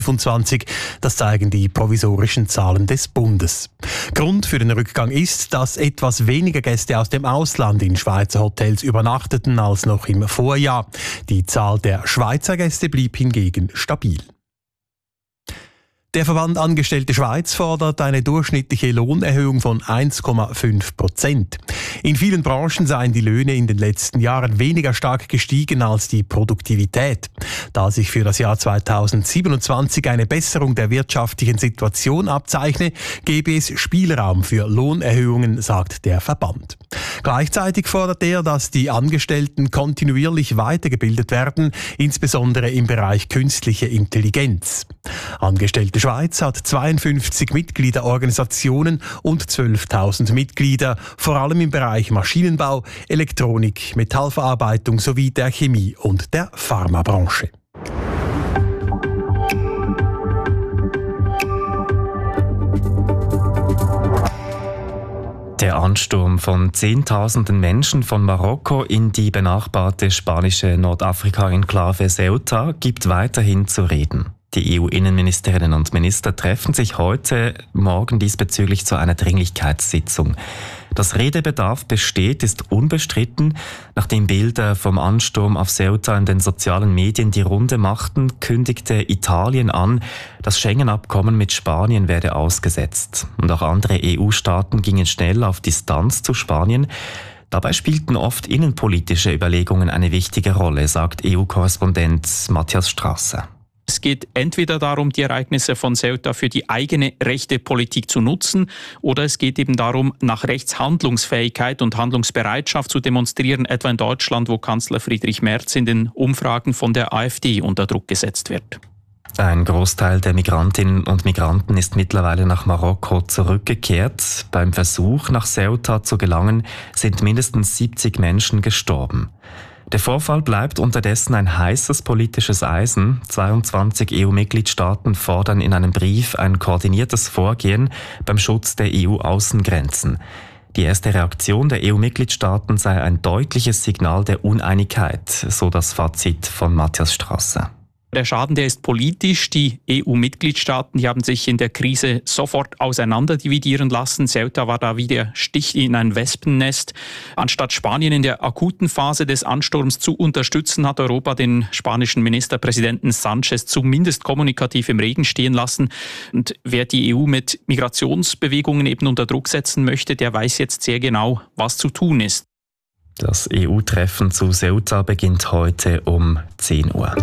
25. Das zeigen die provisorischen Zahlen des Bundes. Grund für den Rückgang ist, dass etwas weniger Gäste aus dem Ausland in Schweizer Hotels übernachteten als noch im Vorjahr. Die Zahl der Schweizer Gäste blieb hingegen stabil. Der Verband Angestellte Schweiz fordert eine durchschnittliche Lohnerhöhung von 1,5%. In vielen Branchen seien die Löhne in den letzten Jahren weniger stark gestiegen als die Produktivität. Da sich für das Jahr 2027 eine Besserung der wirtschaftlichen Situation abzeichne, gebe es Spielraum für Lohnerhöhungen, sagt der Verband. Gleichzeitig fordert er, dass die Angestellten kontinuierlich weitergebildet werden, insbesondere im Bereich künstliche Intelligenz. Angestellte Schweiz hat 52 Mitgliederorganisationen und 12.000 Mitglieder, vor allem im Bereich Maschinenbau, Elektronik, Metallverarbeitung sowie der Chemie- und der Pharmabranche. Der Ansturm von Zehntausenden Menschen von Marokko in die benachbarte spanische Nordafrika-Enklave Ceuta gibt weiterhin zu reden. Die EU-Innenministerinnen und Minister treffen sich heute Morgen diesbezüglich zu einer Dringlichkeitssitzung. Dass Redebedarf besteht, ist unbestritten. Nachdem Bilder vom Ansturm auf Ceuta in den sozialen Medien die Runde machten, kündigte Italien an, das Schengen-Abkommen mit Spanien werde ausgesetzt. Und auch andere EU-Staaten gingen schnell auf Distanz zu Spanien. Dabei spielten oft innenpolitische Überlegungen eine wichtige Rolle, sagt EU-Korrespondent Matthias Strasser. Es geht entweder darum, die Ereignisse von Ceuta für die eigene rechte Politik zu nutzen, oder es geht eben darum, nach rechts Handlungsfähigkeit und Handlungsbereitschaft zu demonstrieren, etwa in Deutschland, wo Kanzler Friedrich Merz in den Umfragen von der AfD unter Druck gesetzt wird. Ein Großteil der Migrantinnen und Migranten ist mittlerweile nach Marokko zurückgekehrt. Beim Versuch, nach Ceuta zu gelangen, sind mindestens 70 Menschen gestorben. Der Vorfall bleibt unterdessen ein heißes politisches Eisen. 22 EU-Mitgliedstaaten fordern in einem Brief ein koordiniertes Vorgehen beim Schutz der EU-Außengrenzen. Die erste Reaktion der EU-Mitgliedstaaten sei ein deutliches Signal der Uneinigkeit, so das Fazit von Matthias Strasser. Der Schaden, der ist politisch. Die EU-Mitgliedstaaten, die haben sich in der Krise sofort auseinanderdividieren lassen. Ceuta war da wie der Stich in ein Wespennest. Anstatt Spanien in der akuten Phase des Ansturms zu unterstützen, hat Europa den spanischen Ministerpräsidenten Sánchez zumindest kommunikativ im Regen stehen lassen. Und wer die EU mit Migrationsbewegungen eben unter Druck setzen möchte, der weiß jetzt sehr genau, was zu tun ist. Das EU-Treffen zu Ceuta beginnt heute um 10 Uhr.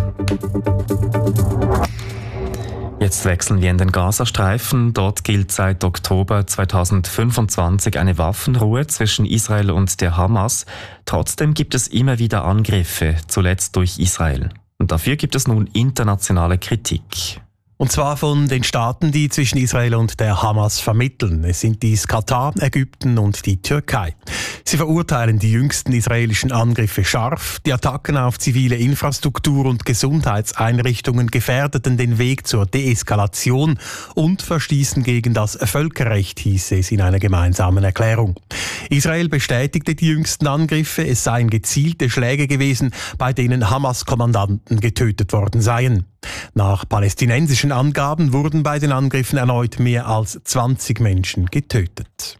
Jetzt wechseln wir in den Gazastreifen. Dort gilt seit Oktober 2025 eine Waffenruhe zwischen Israel und der Hamas. Trotzdem gibt es immer wieder Angriffe, zuletzt durch Israel. Und dafür gibt es nun internationale Kritik. Und zwar von den Staaten, die zwischen Israel und der Hamas vermitteln. Es sind dies Katar, Ägypten und die Türkei. Sie verurteilen die jüngsten israelischen Angriffe scharf. Die Attacken auf zivile Infrastruktur und Gesundheitseinrichtungen gefährdeten den Weg zur Deeskalation und verstießen gegen das Völkerrecht, hieß es in einer gemeinsamen Erklärung. Israel bestätigte die jüngsten Angriffe. Es seien gezielte Schläge gewesen, bei denen Hamas-Kommandanten getötet worden seien. Nach palästinensischen Angaben wurden bei den Angriffen erneut mehr als 20 Menschen getötet.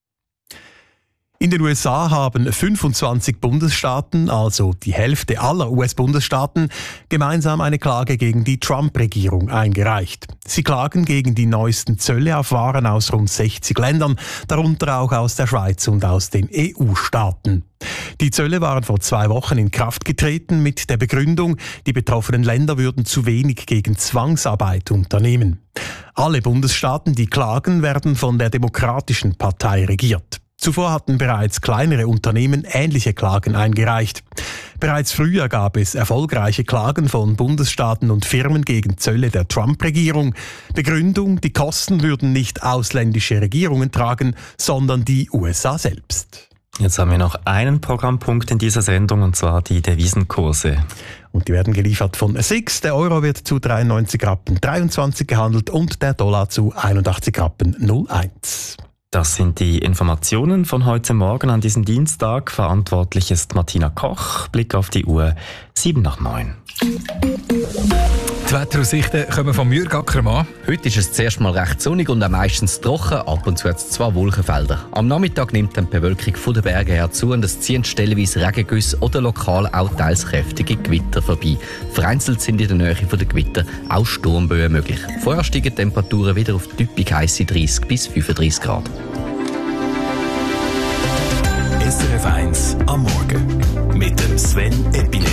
In den USA haben 25 Bundesstaaten, also die Hälfte aller US-Bundesstaaten, gemeinsam eine Klage gegen die Trump-Regierung eingereicht. Sie klagen gegen die neuesten Zölle auf Waren aus rund 60 Ländern, darunter auch aus der Schweiz und aus den EU-Staaten. Die Zölle waren vor 2 Wochen in Kraft getreten mit der Begründung, die betroffenen Länder würden zu wenig gegen Zwangsarbeit unternehmen. Alle Bundesstaaten, die klagen, werden von der Demokratischen Partei regiert. Zuvor hatten bereits kleinere Unternehmen ähnliche Klagen eingereicht. Bereits früher gab es erfolgreiche Klagen von Bundesstaaten und Firmen gegen Zölle der Trump-Regierung. Begründung, die Kosten würden nicht ausländische Regierungen tragen, sondern die USA selbst. Jetzt haben wir noch einen Programmpunkt in dieser Sendung, und zwar die Devisenkurse. Und die werden geliefert von SIX. Der Euro wird zu 93 Rappen 23 gehandelt und der Dollar zu 81 Rappen 01. Das sind die Informationen von heute Morgen an diesem Dienstag. Verantwortlich ist Martina Koch. Blick auf die Uhr, 7 nach 9. Die Wetteraussichten kommen von Jürg Ackermann. Heute ist es zuerst mal recht sonnig und auch meistens trocken. Ab und zu hat es 2 Wolkenfelder. Am Nachmittag nimmt dann die Bewölkung von den Bergen her zu und es ziehen stellenweise Regengüsse oder lokal auch teils kräftige Gewitter vorbei. Vereinzelt sind in der Nähe der Gewitter auch Sturmböen möglich. Vorher steigen die Temperaturen wieder auf typisch heisse 30 bis 35 Grad. SRF 1 am Morgen mit dem Sven Epine.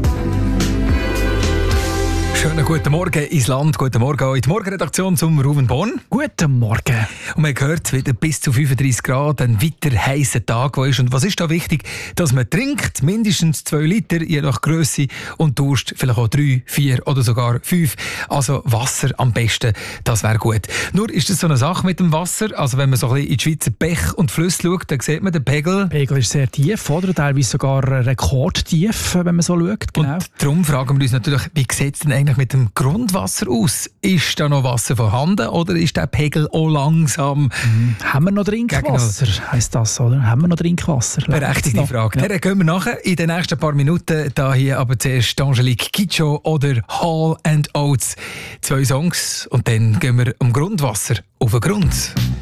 Schönen guten Morgen ins Land, guten Morgen auch in die Morgenredaktion zum Ruven Born. Guten Morgen. Und man hört wieder bis zu 35 Grad, ein weiter heißer Tag, wo ist. Und was ist da wichtig? Dass man trinkt, mindestens 2 Liter, je nach Grösse, und Durst vielleicht auch 3, 4 oder sogar 5. Also Wasser am besten, das wäre gut. Nur ist das so eine Sache mit dem Wasser, also wenn man so ein bisschen in die Schweizer Bäche und Flüsse schaut, dann sieht man den Pegel. Der Pegel ist sehr tief, oder? Teilweise sogar rekordtief, wenn man so schaut. Genau. Und darum fragen wir uns natürlich, wie sieht es denn eigentlich mit dem Grundwasser aus? Ist da noch Wasser vorhanden oder ist der Pegel auch langsam? Haben wir noch Trinkwasser? Heisst das, oder? Haben wir noch Trinkwasser? Berechtigte Frage. Ja. Der gehen wir nachher in den nächsten paar Minuten. Da hier aber zuerst Angelique Kidjo oder Hall & Oates. 2 Songs und dann gehen wir um Grundwasser auf den Grund.